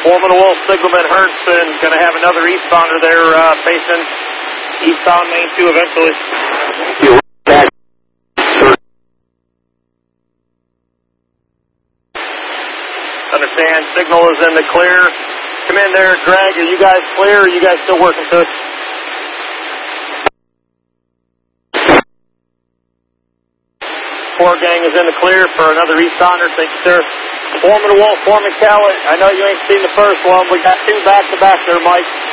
Foreman of Wolf, Sigelman, Hertzman, going to have another eastbounder there facing eastbound Main 2 eventually. Understand, signal is in the clear. Come in there, Greg. Are you guys clear, or are you guys still working to it? Four gang is in the clear for another eastbounder. Thank you, sir. Foreman of Wolf, Foreman Callett. I know you ain't seen the first one. We got two back-to-back there, Mike.